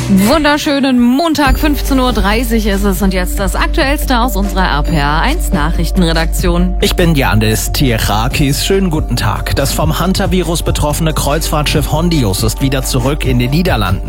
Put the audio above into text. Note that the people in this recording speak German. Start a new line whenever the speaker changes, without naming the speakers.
Wunderschönen Montag, 15:30 Uhr ist es und jetzt das Aktuellste aus unserer RPA1 Nachrichtenredaktion.
Ich bin Yandis Tierakis. Schönen guten Tag. Das vom Hantavirus betroffene Kreuzfahrtschiff Hondius ist wieder zurück in den Niederlanden.